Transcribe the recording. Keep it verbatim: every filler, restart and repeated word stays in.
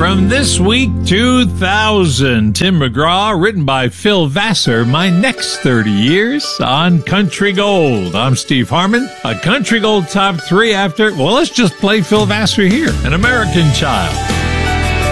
from This Week two thousand. Tim McGraw, written by Phil Vassar, My Next thirty Years on Country Gold. I'm Steve Harmon. A Country Gold Top three after, well, let's just play Phil Vassar here. An American Child.